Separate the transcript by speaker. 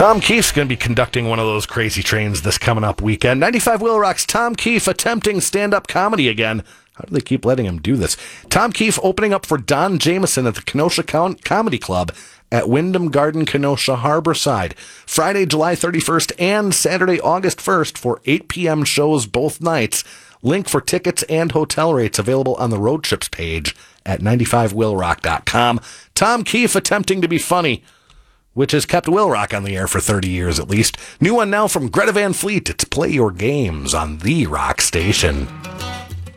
Speaker 1: Tom Keefe's going to be conducting one of those crazy trains this coming up weekend. 95 Wheel Rock's Tom Keefe attempting stand-up comedy again. How do they keep letting him do this? Tom Keefe opening up for Don Jameson at the Kenosha Comedy Club at Wyndham Garden, Kenosha Harborside. Friday, July 31st and Saturday, August 1st for 8 p.m. shows both nights. Link for tickets and hotel rates available on the road trips page at 95wheelrock.com. Tom Keefe attempting to be funny, which has kept Will Rock on the air for 30 years at least. New one now from Greta Van Fleet. It's Play Your Games on the Rock Station.